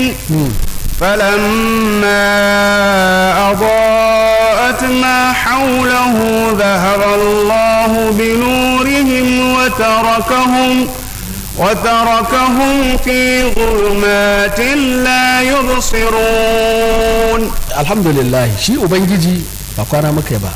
فلما أضاءت ما حوله ذهب الله بنورهم وتركهم في ظلمات لا يبصرون. الحمد لله شيء ubangiji ba kwana muka ba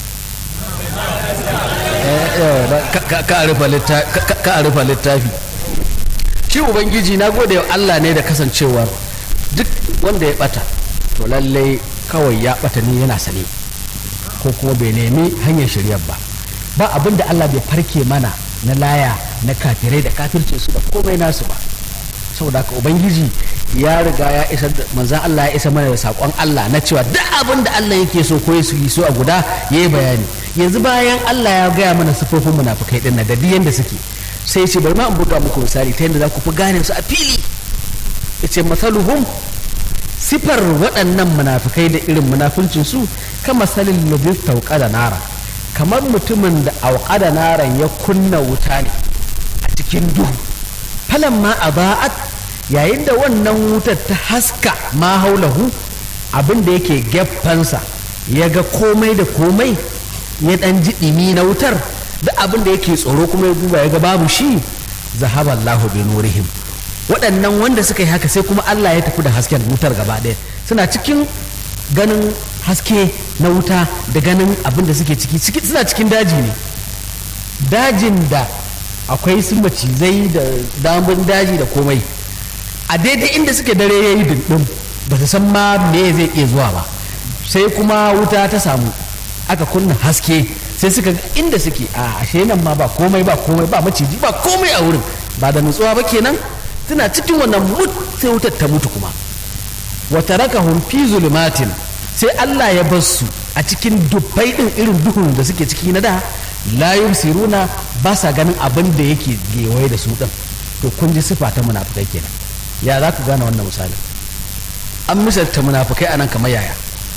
ka rufa littafi. Shi ubangiji na gode wa Allah ne da kasancewar duk wanda ya bata to lallai kawai ya bata ne yana sane ko kuma bai nemi hanyar shiryar ba abinda Allah bai farke mana na laya na kafirai da kafirce su da komai nasu ba. saboda haka ubangiji ya riga ya isa, manzan Allah ya isa mana da sakon Allah na cewa duk abin da Allah yake so ko su yi so a guda yayi bayani. Yanzu bayan Allah ya gaya mana sifofin munafikai din da diyan da suke, sai ce bari ma in buga muku misali ta yadda za ku fi gane su a fili. Yace masaluhum, sifar waɗannan munafikai da irin munafincin su kama salil ladhi tawqada nara, kamar mutumin da auqada naran ya kunna wuta ne a cikin duhu. Falamma adaat, yayin da wannan wutar ta haska ma haulahu, abin da yake geffansa ya ga komai da komai, ya dan ji dimi na wutar da abin da yake tsoro kuma ya duba ya ga babu shi, zahaba Allahu bi nurihim. Waɗannan wanda suka yi haka sai kuma Allah ya tafi da hasken wutar gaba ɗaya, suna cikin ganin haske na wuta da ganin abin da suke ciki suna cikin daji ne, dajin da akwai su macizai da damun daji da komai. A daidai inda suke dare ya yi dindin ba su san ma me zai iya zuwa ba, sai kuma wuta ta samu aka kunna haske sai suka ga inda suke a ashe nan ma ba komai ba maciji ba komai a wurin, ba da nutsuwa ba kenan. Tana cikin wannan sai wutar ta mutu kuma. Wa tarakahum fi zulumatin, sai Allah ya bar su a cikin dubbai din irin duhun da suke ciki na da, la yusiruna, ba sa ganin abin da yake gewaye da su din. To kun ji sifa ta munafikai kenan. Ya za ku gane wannan misali? An misalta munafikai anan kamar yaya?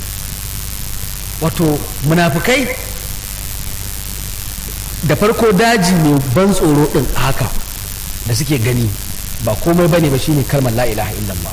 Wato munafikai da farko daji ne ban tsoro din haka da suke gani, ba komai bane ba, shine kalmar la ilaha illallah.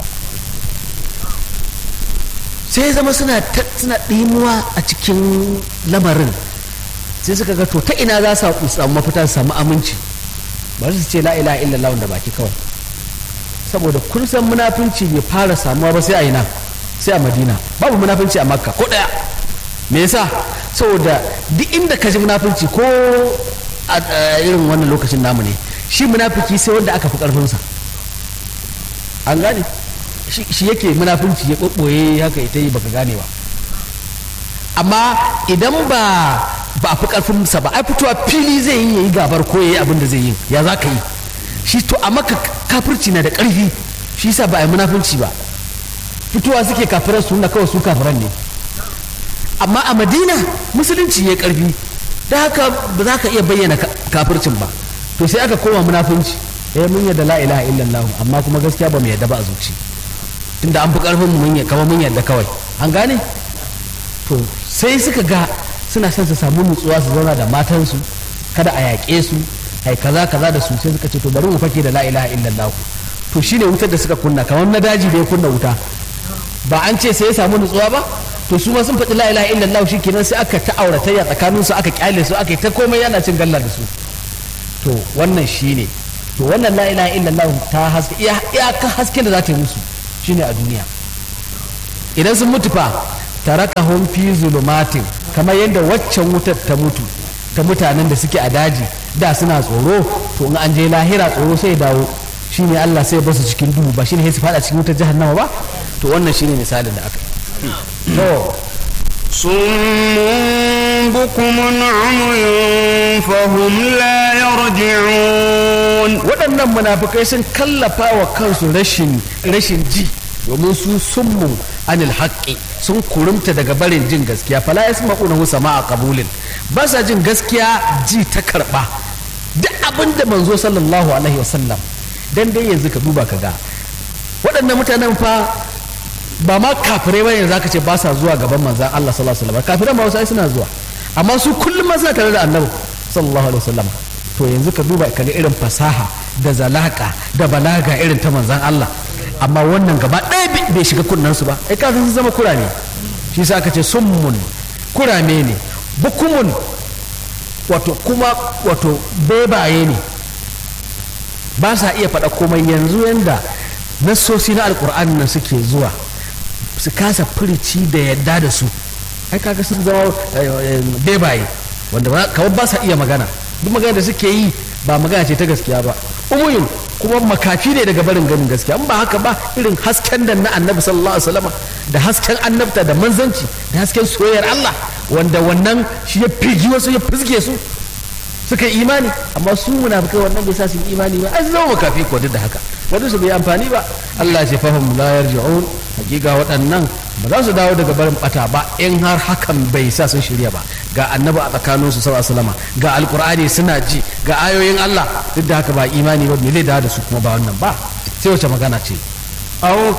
Sai zama suna ɗimuwa a cikin lamarin, sai suka ga to ta ina za su samu mafita, su samu aminci. Bari su ce la ilaha illallah da baki kawai, saboda kun san munafunci bai fara samuwa ba sai a ina, sai a Madina. Babu munafunci a Makka ko ɗaya. Me yasa? Saboda duk inda ka ji munafunci ko a irin wannan lokacin namu ne, shi munafiki sai wanda aka fi ƙarfinsa. An gane? Shi yake munafunci ya ɓoɓɓoye haka ita yi baka gane ba. Amma idan ba a fi ƙarfinsa ba, ai fitowa fili zai yi gabar ko ya yi abin da zai yi, ya za ka yi shi. To a Maka kafirci na da ƙarfi, shi yasa ba a yi munafunci ba, fitowa suke kafiran su na kawai su kafiran ne. Amma a Madina musulunci ya ƙarfi, da haka ba za ka iya bayyana kafircin ba. To sai aka koma munafunci, mun yadda la ilaha illallah amma kuma gaskiya ba mu yadda ba a zuci, tunda an fi ƙarfin mu kama mun yadda kawai. An gane? To sai suka ga suna son su samu nutsuwa, su zauna da matansu, kada a yaƙe su, ai kaza da su, sai suka ce to bari mu fake da la ilaha illallah. To shine wutar da suka kunna, kamar na daji da ya kunna wuta, ba an ce sai ya samu nutsuwa ba. To su ma sun faɗi la ilaha illallah, shi kenan sai aka ta auratayya tsakanin su, aka kyale su, aka yi ta komai yana cin galla da su. To wannan shine, to wannan la ilaha illallah ta haske iyaka haske da za ta yi musu shine a duniya. Idan sun mutu fa tarakahum fi zulumatin, kamar yadda waccan wutar ta mutu ta mutanen da suke a daji da suna tsoro, to in an je lahira tsoro sai dawo, shine Allah sai ba su cikin duhu, ba shine sai su fada cikin wutar jahannama ba. To wannan shine misalin da aka yi. To summun bukumun umyun fahum la yarji'un. Waɗannan munafikai sun kallafa wa kansu rashin ji, domin su summun anil haqqi, sun kurumta daga barin jin gaskiya. Fala yasma'unahu sama'a qabulin, ba sa jin gaskiya ji ta karba. Duk abin da manzo sallallahu alaihi wasallam, dan dai yanzu ka duba ka ga waɗannan mutanen fa ba ma kafirai ba yanzu zaka ce ba sa zuwa gaban manzon Allah sallallahu alaihi wasallam. Kafirai ma wasu suna zuwa, amma su kullum ma suna tare da annabi sallallahu alaihi wasallam. To yanzu ka duba ka ga irin fasaha da zalaka da balaga irin ta manzon Allah, amma wannan gaba ɗaya bai shiga kunnensu ba ai kafin sun zama kurame shi sa aka ce summun kurame ne bukumun wato bebaye ne ba sa iya faɗa komai yanzu yanda nassosi na alkur'ani nan suke zuwa su kasa furici da yadda da su ai kaga sun zama bebaye wanda kawai ba sa iya magana duk magana da suke yi ba magana ce ta gaskiya ba umuyin kuma makafi ne daga barin ganin gaskiya in ba haka ba irin hasken da na annabi sallallahu alaihi wasallam da hasken annabta da manzanci da hasken soyayyar Allah wanda wannan shi ya figi wasu ya fizge su suka yi imani amma su munafikai wannan bai sa su yi imani ba ai zama makafi ko duk da haka wanda su bai amfani ba Allah ya ce fahum la yarji'un hakika waɗannan ba za su dawo daga barin bata ba in har hakan bai sa sun shirya ba ga annabi a tsakaninsu sallallahu alaihi wasallam ga alqur'ani suna ji ga ayoyin Allah duk da haka ba imani ba me zai dawo da su kuma ba wannan ba sai wace magana ce